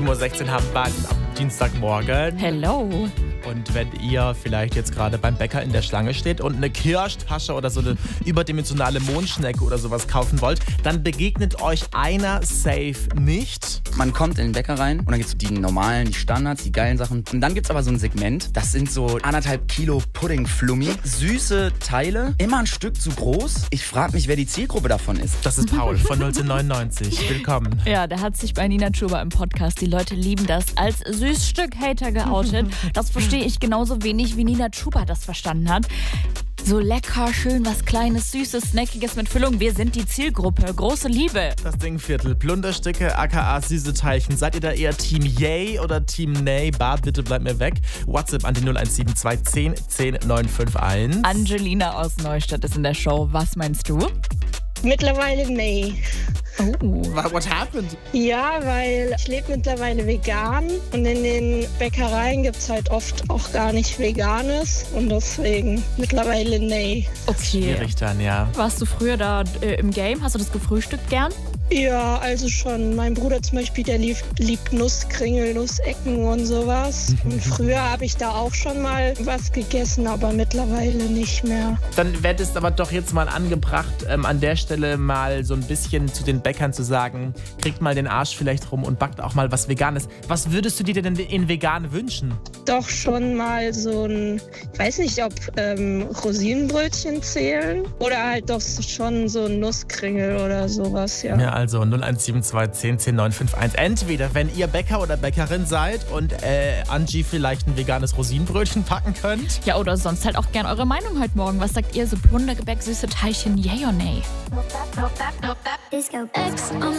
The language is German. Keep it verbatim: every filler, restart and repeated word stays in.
sieben Uhr sechzehn haben wir am Dienstagmorgen. Hello. Und wenn ihr vielleicht jetzt gerade beim Bäcker in der Schlange steht und eine Kirschtasche oder so eine überdimensionale Mondschnecke oder sowas kaufen wollt, dann begegnet euch einer safe nicht. Man kommt in den Bäcker rein und dann gibt es die normalen, die Standards, die geilen Sachen. Und dann gibt es aber so ein Segment, das sind so anderthalb Kilo Pudding-Flummi. Süße Teile, immer ein Stück zu groß. Ich frage mich, wer die Zielgruppe davon ist. Das ist Paul von neunzehnhundertneunundneunzig. Willkommen. Ja, der hat sich bei Nina Chuba im Podcast, die Leute lieben das, als Süßstück-Hater geoutet. Das verstehe ich genauso wenig, wie Nina Chuba das verstanden hat. So lecker, schön, was Kleines, Süßes, Snackiges mit Füllung. Wir sind die Zielgruppe. Große Liebe. Das Dingviertel, Plunderstücke, aka süße Teilchen. Seid ihr da eher Team Yay oder Team Nay? Bart, bitte bleibt mir weg. WhatsApp an die null eins sieben zwei zehn zehn neun fünf eins. Angelina aus Neustadt ist in der Show. Was meinst du? Mittlerweile nee. Oh. What happened? Ja, weil ich lebe mittlerweile vegan und in den Bäckereien gibt es halt oft auch gar nicht Veganes und deswegen mittlerweile nee. Okay. Schwierig dann, ja. Warst du früher da äh, im Game? Hast du das gefrühstückt gern? Ja, also schon. Mein Bruder zum Beispiel, der lieb, liebt Nusskringel, Nussecken und sowas. Und früher habe ich da auch schon mal was gegessen, aber mittlerweile nicht mehr. Dann wird es aber doch jetzt mal angebracht, ähm, an der Stelle mal so ein bisschen zu den Bäckern zu sagen, kriegt mal den Arsch vielleicht rum und backt auch mal was Veganes. Was würdest du dir denn in vegan wünschen? Doch schon mal so ein, ich weiß nicht, ob ähm, Rosinenbrötchen zählen oder halt doch schon so ein Nusskringel oder sowas, ja. Ja, also null eins sieben zwei zehn zehn neun fünf eins. Entweder, wenn ihr Bäcker oder Bäckerin seid und äh, Angie vielleicht ein veganes Rosinenbrötchen packen könnt. Ja, oder sonst halt auch gern eure Meinung heute Morgen. Was sagt ihr? So Plundergebäck, süße Teilchen, yay or nay? Disco X on